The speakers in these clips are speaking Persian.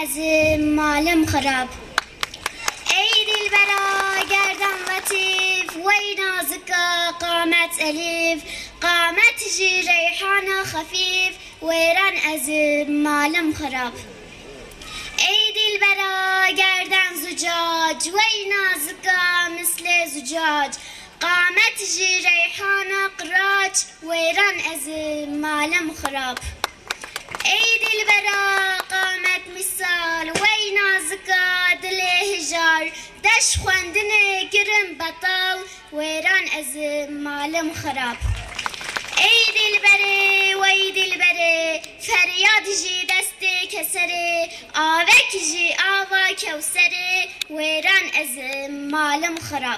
از مالم خراب. ای دلبرا گردن لطیف وی نازکا قامت الیف، قامت جی ریحان خفیف ویران از مالم خراب. ای دلبرا گردن زجاج وی نازکا مثل زجاج، قامت جی ریحان قراج ویران از مالم خراب. ای دلبرا قامت مثال وی نازکا دل هجار، دش خواندن گرم بطال ویران از مالم خراب. ای دلبره وی دلبره فریاد جی دست کسره، آوک جی آوا کوسره ویران از مالم خراب.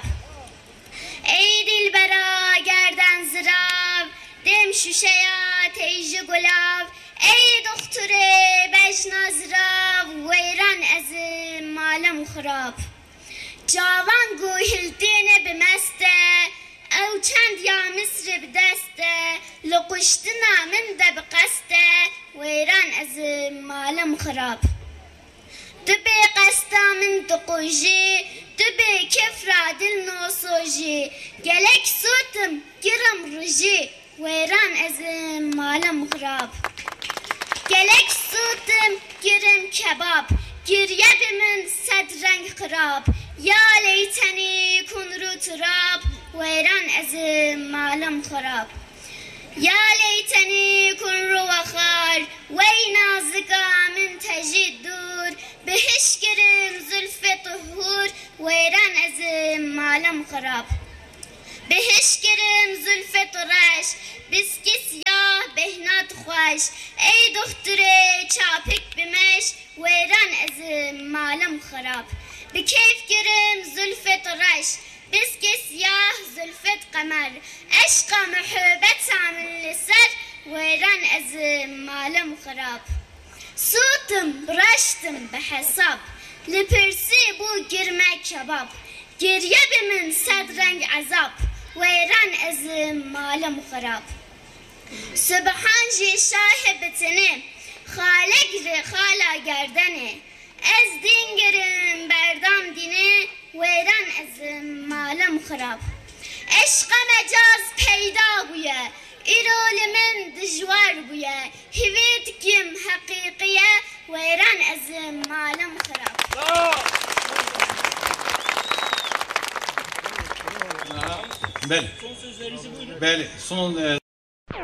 ای دلبرا گردن زراو دم شوشیا تیج گلاو، ای دختر بجنا زراو ویران از مالم خراب. جوان گوهلتین بمسته او چند یا مصر بدسته، لقشتنا من ده بقسته ویران از مالم خراب. دبی قستا من دقوجی دبی کفرا دل نوسوجی، گلک سوتم گرم رجی ویران از مالم خراب. گلک سوتم گرم کباب، گریه بمن صد رنگ خراب، یا لیتنی کن رو تراب ویران از مالم خراب. یا لیتنی کن رو وخار وی نازکا من تجید دور، بهش گرم زلف طهور ویران از مالم خراب. بهش گرم زلف طرش بسکی سیاه بهنات خوش، ای دختر چاپک بمش ویران از مالم خراب. بکیف گرم زلف طرش بسکی سیاه زلفت قمر، عشق محبت عامل لسر ویران از مالم خراب. صوتم برشتم بحساب لپرسی بو گرمه کباب، گریه بمن صد رنگ عذاب ویران از مالم خراب. سبحان جی شاه بتنه خالق ر خالا گردنه، از دین گرم بردام دینه ویران از مالم خراب. عشق مجاز پیدا بویه ایرول من دجوار بویه، هویت کم حقیقیه ویران از مالم خراب. بله. بله. son